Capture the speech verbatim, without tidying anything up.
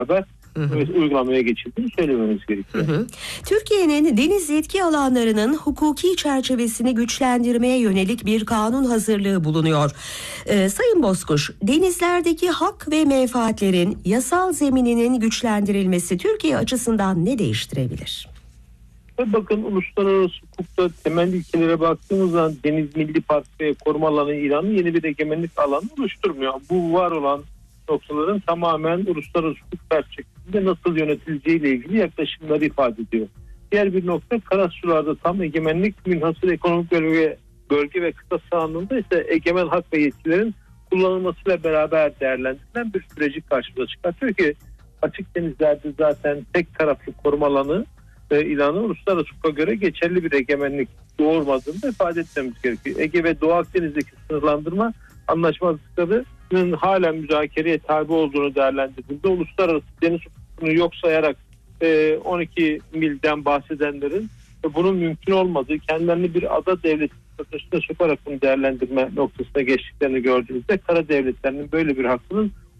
beraber Hı hı. uygulamaya geçildiğini söylememiz gerekiyor. Hı hı. Türkiye'nin deniz yetki alanlarının hukuki çerçevesini güçlendirmeye yönelik bir kanun hazırlığı bulunuyor. Ee, Sayın Bozkuş, denizlerdeki hak ve menfaatlerin yasal zemininin güçlendirilmesi Türkiye açısından ne değiştirebilir? Bakın, uluslararası hukukta temel ilkelere baktığımız zaman Deniz Milli Park ve Koruma Alanı ilanı yeni bir egemenlik alanı oluşturmuyor. Bu var olan noktaların tamamen uluslararası hukuk perspektifinde nasıl yönetileceğiyle ilgili yaklaşımları ifade ediyor. Diğer bir nokta, karasularda tam egemenlik, münhasır ekonomik bölge, bölge ve kıta sahanlığında ise egemen hak ve yetkilerin kullanılmasıyla beraber değerlendirilen bir süreci karşımıza çıkartıyor ki açık denizlerde zaten tek taraflı koruma alanı e, ilanı uluslararası hukuka göre geçerli bir egemenlik doğurmadığını ifade etmemiz gerekiyor. Ege ve Doğu Akdeniz'deki sınırlandırma anlaşmazlıklarının hala müzakereye tabi olduğunu değerlendirdiğinde uluslararası deniz hukukunu yok sayarak e, on iki milden bahsedenlerin e, bunun mümkün olmadığı, kendilerini bir ada devleti statüsüne sokarak bunu değerlendirme noktasına geçtiklerini gördüğümüzde kara devletlerinin böyle bir hakkının